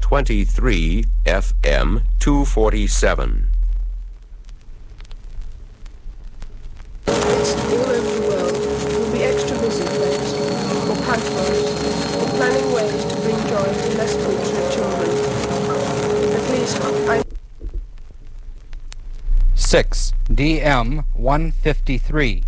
23 FM 247. All over the world will be extra busy days, or pantomimes, or planning ways to bring joy to less fortunate children. At least I... 6. DM 153.